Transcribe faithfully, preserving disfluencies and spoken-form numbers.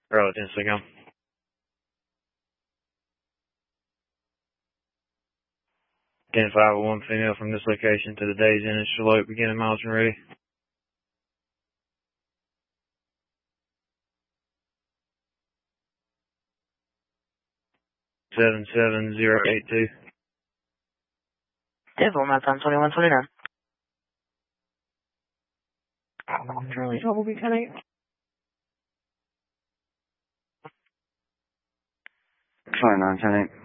Charlotte, Tennessee, go. ten five oh one female from this location to the Days Inn in Charlotte, beginning miles and ready. seven seven zero eight two. Devil, my time twenty-one twenty-nine. Charlie, Double B, ten eight. twenty-nine ten eight.